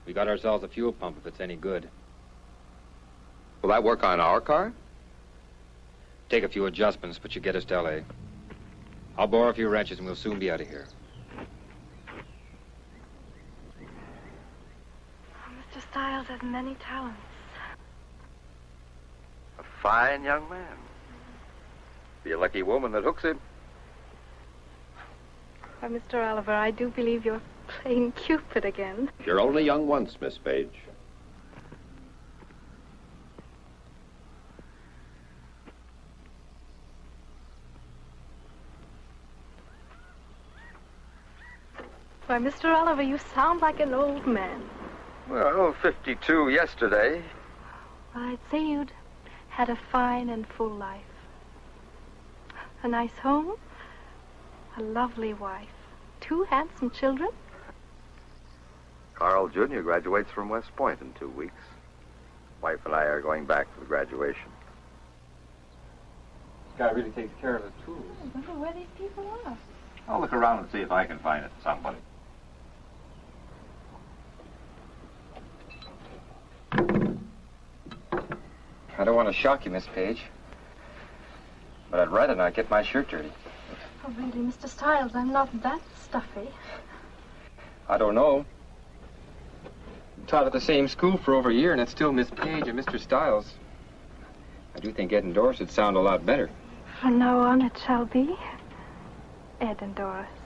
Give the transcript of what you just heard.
We got ourselves a fuel pump if it's any good. Will that work on our car? Take a few adjustments, but you get us to L.A. I'll borrow a few wrenches and we'll soon be out of here. Mr. Stiles has many talents. A fine young man. Be a lucky woman that hooks him. Why, Mr. Oliver, I do believe you're playing Cupid again. You're only young once, Miss Page. Why, Mr. Oliver, you sound like an old man. Well, 52 yesterday. Well, I'd say you'd had a fine and full life. A nice home, a lovely wife, 2 handsome children. Carl Jr. graduates from West Point in 2 weeks. Wife and I are going back for the graduation. This guy really takes care of his tools. I wonder where these people are. I'll look around and see if I can find it, somebody. I don't want to shock you, Miss Page, but I'd rather not get my shirt dirty. Oh, really, Mr. Stiles, I'm not that stuffy. I don't know. Taught at the same school for over a year, and it's still Miss Page and Mr. Stiles. I do think Ed and Doris would sound a lot better. From now on, it shall be Ed and Doris.